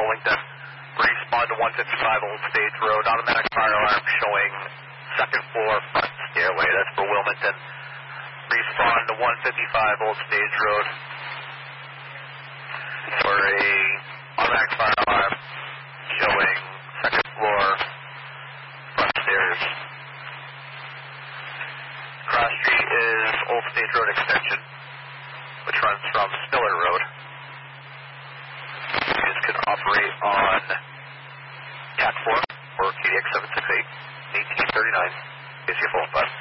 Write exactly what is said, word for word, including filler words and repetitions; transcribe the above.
Wilmington. Respond to one fifty-five Old Stage Road. Automatic fire alarm showing second floor front stairway. That's for Wilmington. Respond to one fifty-five Old Stage Road for a automatic fire alarm showing second floor front stairs. Cross Street is Old Stage Road Extension, which runs from Spiller Road. You guys can operate on Cat four or K D X seven six eight, eighteen thirty-nine. Is your phone button.